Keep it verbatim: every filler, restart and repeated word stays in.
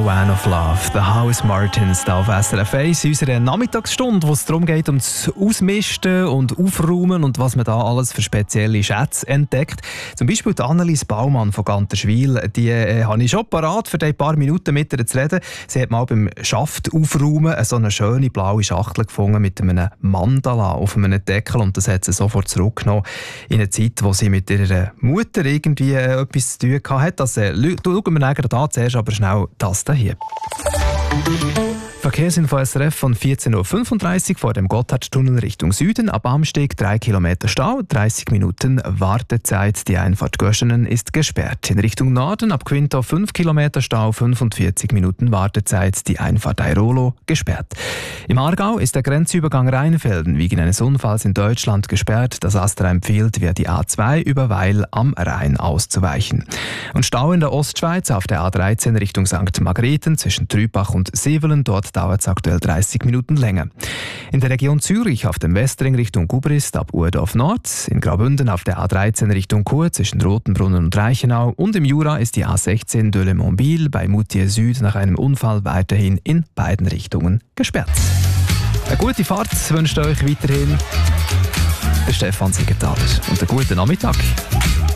One of Love, The House Martins, da auf S R F eins, in unserer Nachmittagsstunde, wo es darum geht, um das Ausmisten und Aufräumen und was man da alles für spezielle Schätze entdeckt. Zum Beispiel die Annelies Baumann von Ganterschwil, die äh, habe ich schon parat, für ein paar Minuten mit ihr zu reden. Sie hat mal beim Schaft aufräumen so eine schöne blaue Schachtel gefunden mit einem Mandala auf einem Deckel und das hat sie sofort zurückgenommen in eine Zeit, wo sie mit ihrer Mutter irgendwie äh, etwas zu tun hatte. Das äh, schauen wir nachher an, zuerst aber schnell das hier. Verkehrsinfo S R F von vierzehn Uhr fünfunddreißig vor dem Gotthardtunnel Richtung Süden. Ab Amsteg drei Kilometer Stau, dreißig Minuten Wartezeit. Die Einfahrt Göschenen ist gesperrt. In Richtung Norden ab Quinto fünf Kilometer Stau, fünfundvierzig Minuten Wartezeit. Die Einfahrt Airolo gesperrt. Im Aargau ist der Grenzübergang Rheinfelden wegen eines Unfalls in Deutschland gesperrt. Das Astra empfiehlt, via die A zwei über Weil am Rhein auszuweichen. Und Stau in der Ostschweiz auf der A dreizehn Richtung Sankt Margrethen zwischen Trübach und Sevelen. Dort dauert es aktuell dreißig Minuten länger. In der Region Zürich auf dem Westring Richtung Gubrist ab Urdorf Nord, in Graubünden auf der A dreizehn Richtung Chur zwischen Rotenbrunnen und Reichenau und im Jura ist die A sechzehn de Le Montville bei Moutier Süd nach einem Unfall weiterhin in beiden Richtungen gesperrt. Eine gute Fahrt wünscht euch weiterhin der Stefan Siegenthaler und einen guten Nachmittag.